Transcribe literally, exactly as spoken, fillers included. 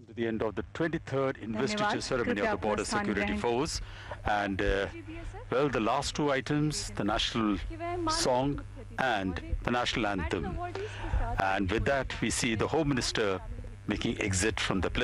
to the end of the twenty-third investiture धन्यवाद। ceremony of कृपया the Border अपना स्थान Security ग्रहण Force. And uh, well, the last two items, the national song and the national anthem. And with that, we see the Home Minister making exit from the plenary.